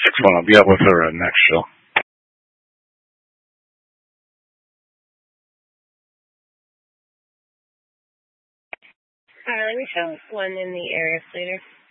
6-1. I'll be up with her next show. Let me show one in the area later.